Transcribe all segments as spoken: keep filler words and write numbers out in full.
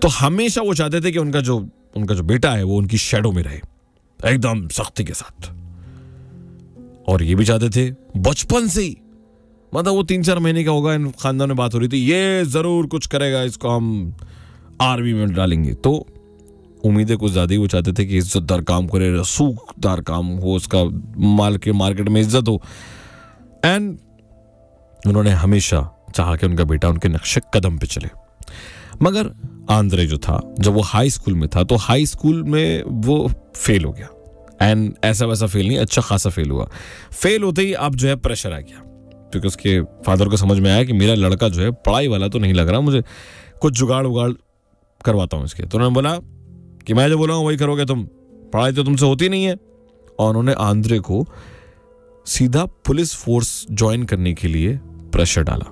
तो हमेशा वो चाहते थे कि उनका जो उनका जो बेटा है वो उनकी शैडो में रहे, एकदम सख्ती के साथ। और ये भी चाहते थे बचपन से ही, मतलब वो तीन चार महीने का होगा, इन खानदान में बात हो रही थी ये जरूर कुछ करेगा, इसको हम आर्मी में डालेंगे। तो उम्मीदें कुछ ज्यादा ही, वो चाहते थे कि इज्जतदार काम करे, रसूखदार काम हो, उसका मार्केट मार्केट में इज्जत हो। एंड उन्होंने हमेशा चाहा कि उनका बेटा उनके नक्शे कदम पे चले। मगर आंद्रे जो था, जब वो हाई स्कूल में था तो हाई स्कूल में वो फेल हो गया। एंड ऐसा वैसा फेल नहीं, अच्छा खासा फेल हुआ। फेल होते ही अब जो है प्रेशर आ गया, क्योंकि उसके फादर को समझ में आया कि मेरा लड़का जो है पढ़ाई वाला तो नहीं लग रहा, मुझे कुछ जुगाड़ उगाड़ करवाता हूँ इसके। तो उन्होंने बोला कि मैं जो बोला हूँ वही करोगे तुम, पढ़ाई तो तुमसे होती नहीं है। और उन्होंने आंद्रे को सीधा पुलिस फोर्स ज्वाइन करने के लिए प्रेशर डाला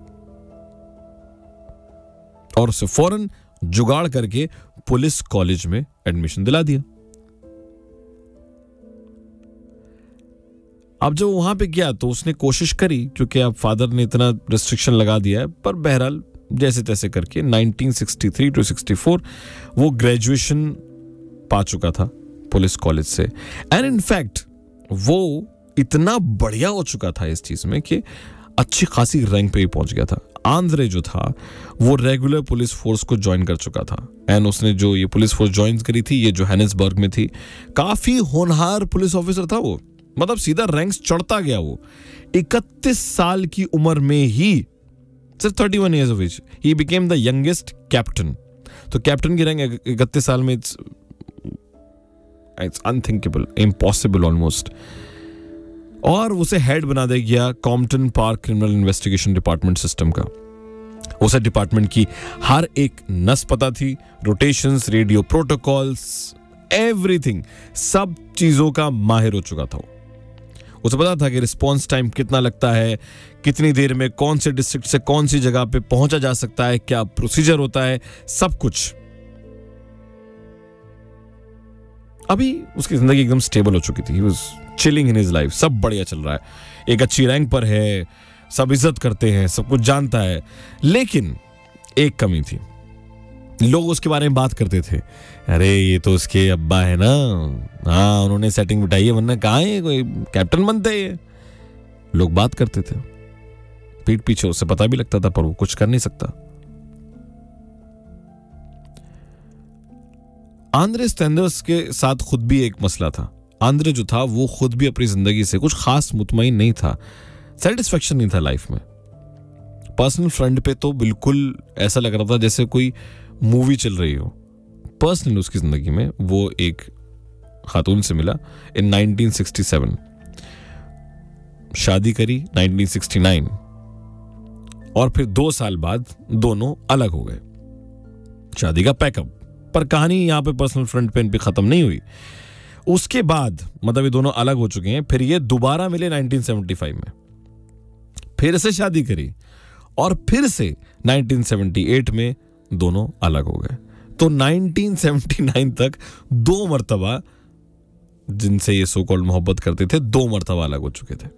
और उसे फौरन जुगाड़ करके पुलिस कॉलेज में एडमिशन दिला दिया। अब जब वहां पे गया तो उसने कोशिश करी, क्योंकि अब फादर ने इतना रिस्ट्रिक्शन लगा दिया है, पर बहरहाल जैसे तैसे करके nineteen sixty three to sixty four वो ग्रेजुएशन पा चुका था पुलिस कॉलेज से। एंड इनफैक्ट वो इतना बढ़िया हो चुका था इस चीज में कि अच्छी खासी रैंक पे ही पहुंच गया था। आंद्रे जो था वो रेगुलर पुलिस फोर्स को ज्वाइन कर चुका था। एंड उसने जो ये पुलिस फोर्स ज्वाइन करी थी ये जोहानिसबर्ग में थी। काफी होनहार पुलिस ऑफिसर था वो, मतलब सीधा रैंक्स चढ़ता गया। वो इकतीस साल की उम्र में ही, सिर्फ thirty one years of as, he became the youngest captain. तो कैप्टन की रैंक इकतीस साल में, it's it's unthinkable, impossible almost. और उसे हेड बना दिया गया Compton park criminal investigation department system का। उसे डिपार्टमेंट की हर एक नस पता थी, रोटेशंस, रेडियो प्रोटोकॉल्स, एवरीथिंग, सब चीजों का माहिर हो चुका था वो। उसे पता था कि रिस्पॉन्स टाइम कितना लगता है, कितनी देर में कौन से डिस्ट्रिक्ट से कौन सी जगह पे पहुंचा जा सकता है, क्या प्रोसीजर होता है, सब कुछ। अभी उसकी जिंदगी एकदम स्टेबल हो चुकी थी। He was chilling in his life, सब बढ़िया चल रहा है, एक अच्छी रैंक पर है, सब इज्जत करते हैं, सब कुछ जानता है। लेकिन एक कमी थी, लोग उसके बारे में बात करते थे, अरे ये तो उसके अब्बा है ना, हाँ उन्होंने सेटिंग बिठाई है, वरना कहाँ है कोई कैप्टन बनते है। लोग बात करते थे पीठ पीछे, उसे पता भी लगता था, पर वो कुछ कर नहीं सकता। आंद्रे स्टैंडर्स के साथ खुद भी एक मसला था। आंद्रे जो था वो खुद भी अपनी जिंदगी से कुछ खास मुतमईन नहीं था, सेटिस्फेक्शन नहीं था लाइफ में। पर्सनल फ्रंट पे तो बिल्कुल ऐसा लग रहा था जैसे कोई मूवी चल रही हो। पर्सनल उसकी जिंदगी में वो एक खातून से मिला इन नाइनटीन सिक्सटी सेवन, शादी करी नाइनटीन सिक्सटी नाइन, और फिर दो साल बाद दोनों अलग हो गए। शादी का पैकअप, पर कहानी यहां पे पर्सनल फ्रंट पे इन पे खत्म नहीं हुई। उसके बाद मतलब ये दोनों अलग हो चुके हैं, फिर ये दोबारा मिले नाइनटीन सेवेंटी फाइव में, फिर से शादी करी, और फिर से नाइनटीन सेवेंटी एट में दोनों अलग हो गए। तो नाइनटीन सेवेंटी नाइन तक दो मर्तबा जिनसे ये सो कॉल्ड मोहब्बत करते थे, दो मर्तबा अलग हो चुके थे।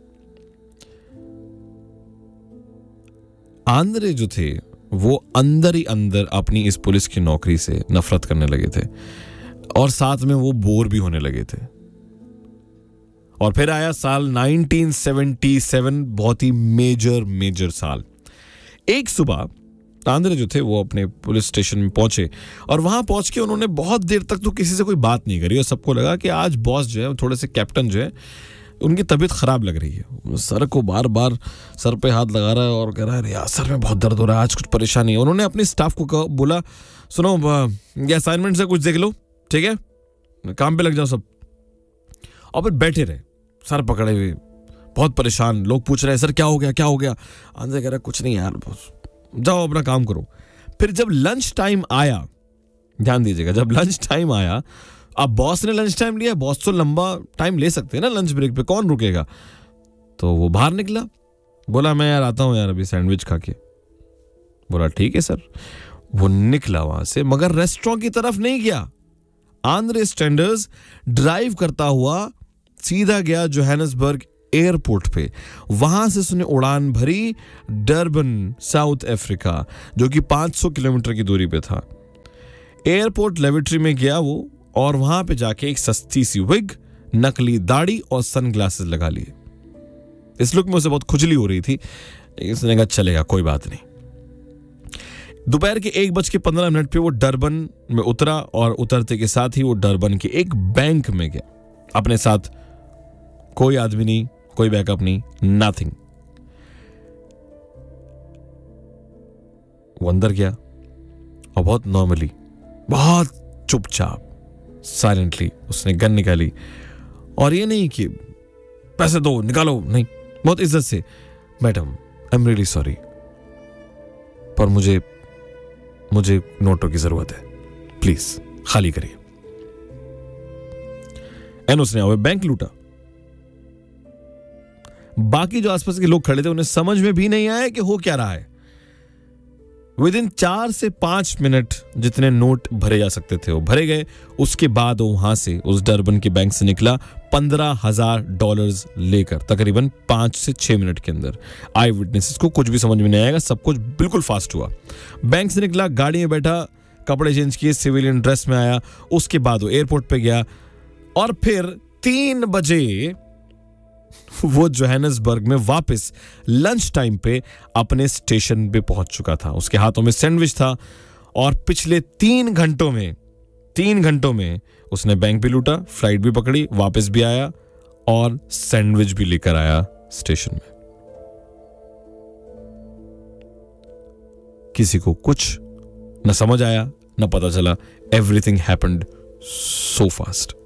आंद्रे जो थे वो अंदर ही अंदर अपनी इस पुलिस की नौकरी से नफरत करने लगे थे, और साथ में वो बोर भी होने लगे थे। और फिर आया साल नाइनटीन सेवेंटी सेवन, बहुत ही मेजर मेजर साल। एक सुबह आंद्रे जो थे वो अपने पुलिस स्टेशन में पहुंचे, और वहां पहुंच के उन्होंने बहुत देर तक तो किसी से कोई बात नहीं करी, और सबको लगा कि आज बॉस जो है, थोड़े से कैप्टन जो है, उनकी तबीयत खराब लग रही है। सर को बार बार सर पे हाथ लगा रहा है और कह रहा है यार सर में बहुत दर्द हो रहा है, आज कुछ परेशानी है। उन्होंने अपने स्टाफ को कहा, बोला सुनो ये असाइनमेंट से कुछ देख लो, ठीक है, काम पे लग जाओ सब। और फिर बैठे रहे सर पकड़े हुए, बहुत परेशान। लोग पूछ रहे हैं सर क्या हो गया क्या हो गया। आंद्रे कह रहा कुछ नहीं यार, जाओ अपना काम करो। फिर जब लंच टाइम आया, ध्यान दीजिएगा, जब लंच टाइम आया, अब बॉस ने लंच टाइम लिया, बॉस तो लंबा टाइम ले सकते हैं ना लंच ब्रेक पे, कौन रुकेगा। तो वो बाहर निकला, बोला मैं यार आता हूं यार अभी सैंडविच खा के। बोला ठीक है सर। वो निकला वहां से, मगर रेस्टोरेंट की तरफ नहीं गया। आंद्रे स्टैंडर्स ड्राइव करता हुआ सीधा गया जोहानिसबर्ग एयरपोर्ट पे। वहां से उसने उड़ान भरी डरबन, साउथ अफ्रीका, जो कि पाँच सौ किलोमीटर की दूरी पे था। एयरपोर्ट लेबोरेटरी में गया वो और वहां पे जाके एक सस्ती सी विग, नकली दाढ़ी और सनग्लासेस लगा लिए। इस लुक में उसे बहुत खुजली हो रही थी। इसने कहा चलेगा, कोई बात नहीं। दोपहर के एक बज के पंद्रह मिनट पे वो डरबन में उतरा और उतरते के साथ ही वो डरबन के एक बैंक में गया। अपने साथ कोई आदमी नहीं, कोई बैकअप नहीं, नथिंग। वो अंदर गया और बहुत नॉर्मली, बहुत चुपचाप, साइलेंटली उसने गन निकाली। और ये नहीं कि पैसे दो, निकालो, नहीं, बहुत इज्जत से, madam I am really sorry, पर मुझे मुझे नोटों की जरूरत है, प्लीज खाली करिए। एंड उसने वह बैंक लूटा। बाकी जो आसपास के लोग खड़े थे उन्हें समझ में भी नहीं आया कि हो क्या रहा है। विद इन चार से पांच मिनट जितने नोट भरे जा सकते थे वो भरे गए। उसके बाद वो वहां से, उस डरबन के बैंक से निकला पंद्रह हजार डॉलर्स लेकर, तकरीबन पांच से छह मिनट के अंदर। आई विटनेसेस को कुछ भी समझ में नहीं आएगा, सब कुछ बिल्कुल फास्ट हुआ। बैंक से निकला, गाड़ी में बैठा, कपड़े चेंज किए, सिविलियन ड्रेस में आया। उसके बाद वो एयरपोर्ट पे गया और फिर तीन बजे वो जोहानिसबर्ग में वापस लंच टाइम पे अपने स्टेशन पे पहुंच चुका था। उसके हाथों में सैंडविच था और पिछले तीन घंटों में तीन घंटों में उसने बैंक भी लूटा, फ्लाइट भी पकड़ी, वापस भी आया और सैंडविच भी लेकर आया स्टेशन में। किसी को कुछ न समझ आया, न पता चला। Everything happened so fast.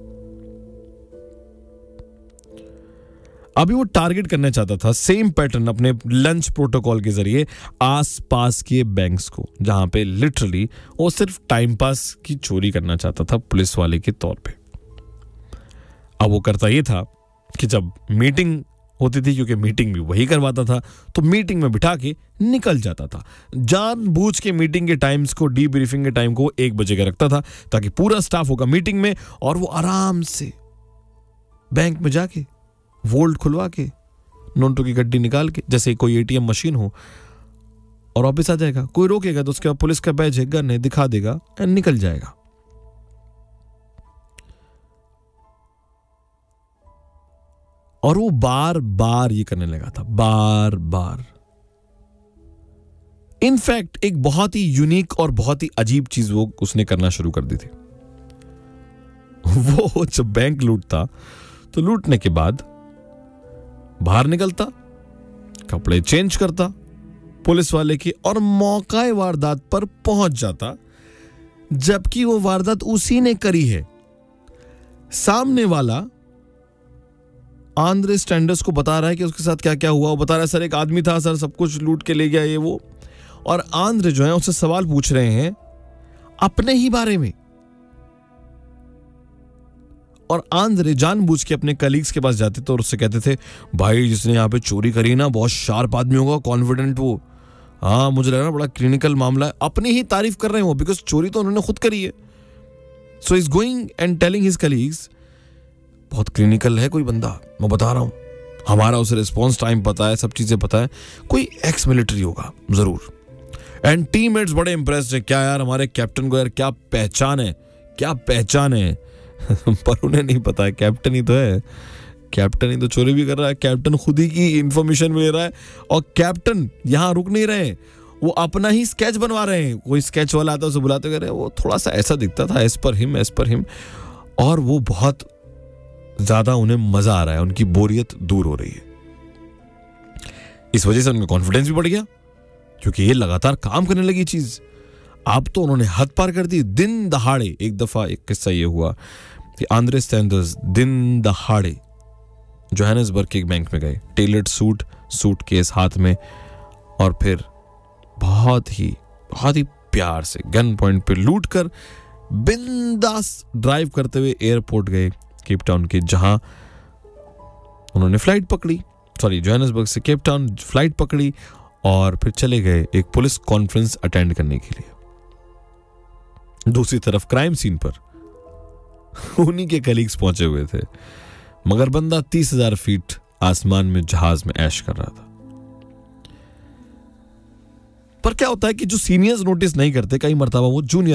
अभी वो टारगेट करना चाहता था सेम पैटर्न अपने लंच प्रोटोकॉल के जरिए आसपास के बैंक्स को, जहां पे लिटरली वो सिर्फ टाइम पास की चोरी करना चाहता था पुलिस वाले के तौर पे। अब वो करता ये था कि जब मीटिंग होती थी, क्योंकि मीटिंग भी वही करवाता था, तो मीटिंग में बिठा के निकल जाता था। जानबूझ के मीटिंग के टाइम्स को, डी ब्रीफिंग के टाइम को एक बजे का रखता था, ताकि पूरा स्टाफ होगा मीटिंग में और वो आराम से बैंक में जाके वोल्ट खुलवा के, नोटों की गड्डी निकाल के, जैसे कोई एटीएम मशीन हो, और वापस आ जाएगा। कोई रोकेगा तो उसके बाद पुलिस का बैज है, गन है, दिखा देगा एंड निकल जाएगा। और वो बार बार ये करने लगा था, बार बार। इनफैक्ट एक बहुत ही यूनिक और बहुत ही अजीब चीज वो उसने करना शुरू कर दी थी। वो जब बैंक लूटता तो लूटने के बाद बाहर निकलता, कपड़े चेंज करता पुलिस वाले की, और मौकाए वारदात पर पहुंच जाता, जबकि वो वारदात उसी ने करी है। सामने वाला आंद्रे स्टैंडर्स को बता रहा है कि उसके साथ क्या क्या हुआ। वो बता रहा है, सर एक आदमी था सर, सब कुछ लूट के ले गया, ये वो। और आंद्रे जो है उससे सवाल पूछ रहे हैं अपने ही बारे में। और आंद्रे जानबूझ के अपने कलीग्स के पास जाते थे और उससे कहते थे, भाई जिसने यहाँ पे चोरी करी ना, बहुत शार्प आदमी होगा, कॉन्फिडेंट वो, हाँ मुझे लग रहा बड़ा क्लिनिकल मामला है। अपनी ही तारीफ कर रहे हैं वो, बिकॉज चोरी तो उन्होंने खुद करी है। So is going and telling his colleagues, बहुत क्लिनिकल है कोई बंदा, मैं बता रहा हूं, हमारा उसे रिस्पॉन्स टाइम पता है, सब चीजें पता है, कोई एक्स मिलिट्री होगा जरूर। एंड टीममेट्स बड़े इंप्रेस्ड है, क्या यार हमारे कैप्टन को यार क्या पहचान है, क्या पहचान है। पर उन्हें नहीं पता है कैप्टन ही तो है, कैप्टन ही तो चोरी भी कर रहा है, कैप्टन खुद ही की इंफॉर्मेशन ले रहा है, और कैप्टन यहां रुक नहीं रहे, वो अपना ही स्केच बनवा रहे हैं। कोई स्केच वाला आता है, उसे बुलाते कर रहे हैं, वो थोड़ा सा ऐसा दिखता था, as per him as per him और वो बहुत ज्यादा उन्हें मजा आ रहा है, उनकी बोरियत दूर हो रही है। इस वजह से उनका कॉन्फिडेंस भी बढ़ गया, क्योंकि ये लगातार काम करने लगी चीज। अब तो उन्होंने हद पार कर दी। दिन दहाड़े एक दफा एक किस्सा ये हुआ कि आंद्रे स्टैंडर्स दिन दहाड़े जोहानिसबर्ग के एक बैंक में गए, टेलर्ड सूट, सूट केस हाथ में, और फिर बहुत ही बहुत ही प्यार से गन पॉइंट पे लूट कर बिंदास ड्राइव करते हुए एयरपोर्ट गए केप टाउन के, जहां उन्होंने फ्लाइट पकड़ी, सॉरी जोहानिसबर्ग से केप टाउन फ्लाइट पकड़ी और फिर चले गए एक पुलिस कॉन्फ्रेंस अटेंड करने के लिए। दूसरी तरफ क्राइम सीन पर उन्हीं के कलीग्स पहुंचे हुए थे, मगर बंदा तीस हजार फीट आसमान में जहाज में ऐश कर रहा था। पर क्या होता है कि जो सीनियर्स नोटिस नहीं करते, कई मर्तबा वो जूनियर